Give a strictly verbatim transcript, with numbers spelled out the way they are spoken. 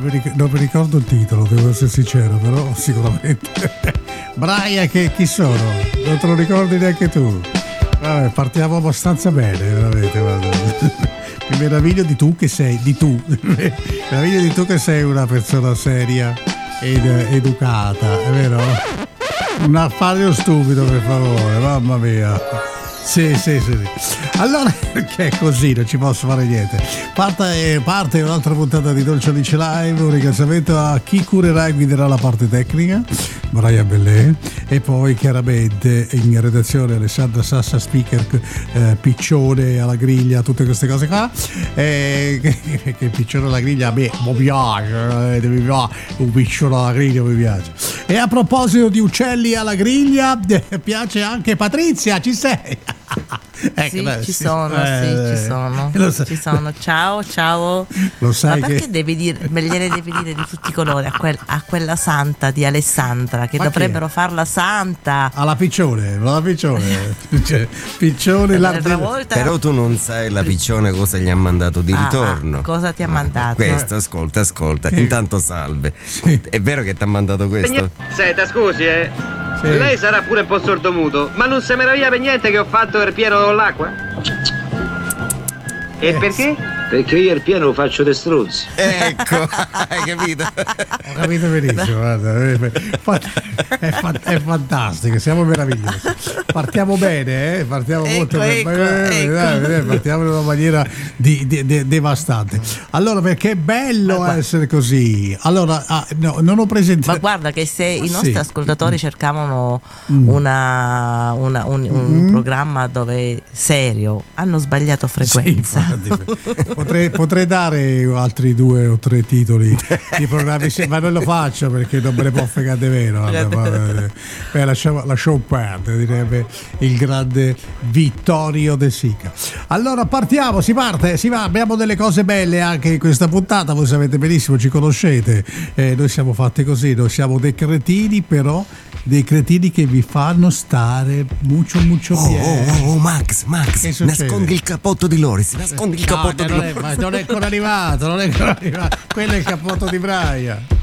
mi, ric- non mi ricordo il titolo, devo essere sincero, però sicuramente. Brian, che chi sono? Non te lo ricordi neanche tu. Vabbè, partiamo abbastanza bene, veramente, guarda. Mi meraviglio di tu che sei, di tu, mi meraviglio di tu che sei una persona seria ed educata, è vero? Un affare stupido, per favore, mamma mia. Sì, sì, sì, sì. Allora, che è così, non ci posso fare niente. Parte, parte un'altra puntata di Dolce Alice Live. Un ringraziamento a chi curerà e guiderà la parte tecnica, Brian Bellè, e poi chiaramente in redazione Alessandra Sassa, speaker, eh, Piccione alla griglia, tutte queste cose qua. Eh, che, che Piccione alla griglia a me mi piace, eh, mi piace, un piccione alla griglia mi piace. E a proposito di uccelli alla griglia, eh, piace anche Patrizia, ci sei? Ecco, sì, dai, ci sì. sono, eh, sì, ci sono, so. ci sono. Ciao, ciao. Lo sai. Ma perché che... devi dire, me gliene devi dire di tutti i colori a, quel, a quella santa di Alessandra, che Ma dovrebbero farla santa. Alla Piccione, alla Piccione. Cioè, Piccione l'altra volta. Però tu non sai la Piccione cosa gli ha mandato di ah, ritorno. Ah, cosa ti ha mandato? Questo, ascolta, ascolta. Che? Intanto salve. Sì. È vero che ti ha mandato questo? Senta, scusi, eh. Sì. Lei sarà pure un po' sordomuto, ma non si meraviglia per niente che ho fatto il pieno con l'acqua? E eh. perché? Perché io il pieno lo faccio de struzzi. Ecco, hai capito? Ho capito benissimo, guarda, è, fa- è fantastico, siamo meravigliosi. Partiamo bene, eh? Partiamo ecco, molto ecco, bene, ecco. Dai, partiamo in una maniera di, di, di, devastante. Allora, perché è bello ma essere così. Allora, ah, no, non ho presentato. Ma guarda che se i nostri sì. ascoltatori cercavano mm. una, una, un, un mm. programma dove serio, hanno sbagliato frequenza. Sì, infatti, Potrei, potrei dare altri due o tre titoli di programmi, ma non lo faccio perché non me ne può fregare vero. Beh, lasciamo, lasciamo perdere, direbbe il grande Vittorio De Sica. Allora partiamo, si parte, si va. Abbiamo delle cose belle anche in questa puntata, voi sapete benissimo, ci conoscete, eh, noi siamo fatti così, noi siamo dei cretini, però dei cretini che vi fanno stare mucho mucho oh, bien. Oh, oh, Max, Max, nascondi il cappotto di Loris, nascondi il no, cappotto di non Loris. È, non è ancora arrivato, non è ancora arrivato. Quello è il cappotto di Brian.